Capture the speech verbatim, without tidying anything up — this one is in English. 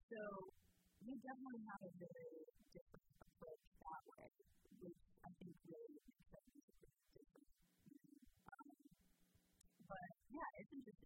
So we definitely have a very different approach that way, which I think really makes us different. Um, but yeah, it's interesting.